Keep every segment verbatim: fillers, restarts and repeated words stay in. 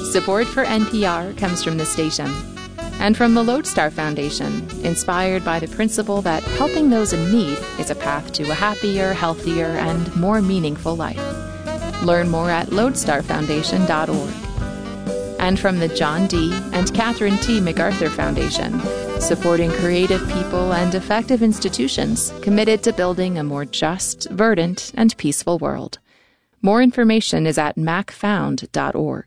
Support for N P R comes from the station and from the Lodestar Foundation, inspired by the principle that helping those in need is a path to a happier, healthier, and more meaningful life. Learn more at lodestar foundation dot org. And from the John D. and Catherine T. MacArthur Foundation, supporting creative people and effective institutions committed to building a more just, verdant, and peaceful world. More information is at mac found dot org.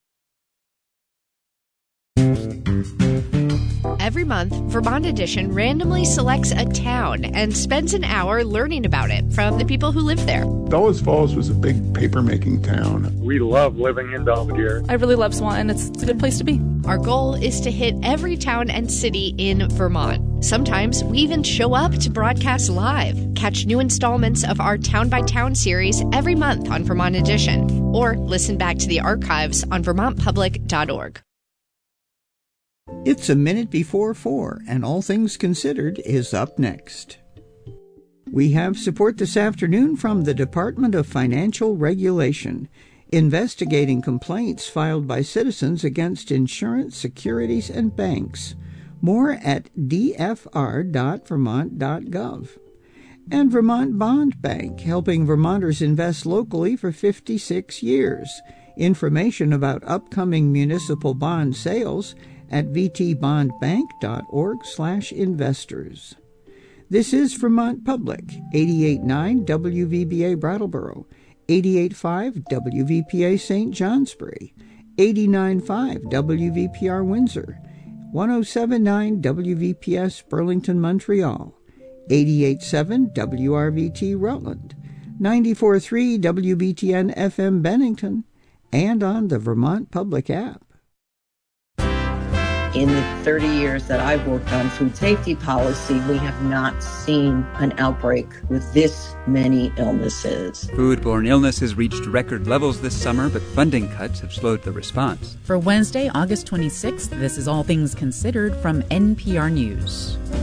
Every month, Vermont Edition randomly selects a town and spends an hour learning about it from the people who live there. Bellows Falls was a big paper-making town. We love living in Belvedere. I really love Swanton. It's, it's a good place to be. Our goal is to hit every town and city in Vermont. Sometimes we even show up to broadcast live. Catch new installments of our Town by Town series every month on Vermont Edition, or listen back to the archives on vermont public dot org. It's a minute before four, and All Things Considered is up next. We have support this afternoon from the Department of Financial Regulation, investigating complaints filed by citizens against insurance, securities, and banks. More at d f r dot vermont dot gov. And Vermont Bond Bank, helping Vermonters invest locally for fifty-six years. Information about upcoming municipal bond sales at v t bond bank dot org slash investors. This is Vermont Public, eighty-eight point nine W V B A Brattleboro, eighty-eight point five W V P A Saint Johnsbury, eighty-nine point five W V P R Windsor, one oh seven point nine W V P S Burlington, Montreal, eighty-eight point seven W R V T Rutland, ninety-four point three W B T N F M Bennington, and on the Vermont Public app. In the thirty years that I've worked on food safety policy, we have not seen an outbreak with this many illnesses. Foodborne illnesses reached record levels this summer, but funding cuts have slowed the response. For Wednesday, August twenty-sixth, this is All Things Considered from N P R News.